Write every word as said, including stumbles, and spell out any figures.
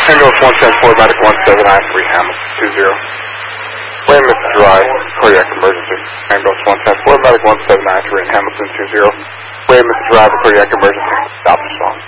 Ambulance one ten four, medic one seven nine three, Hamilton two zero. Weymouth Drive, cardiac emergency. Ambulance one ten four, medic one seven nine three, Hamilton two zero. Weymouth Drive, cardiac emergency. Stop response.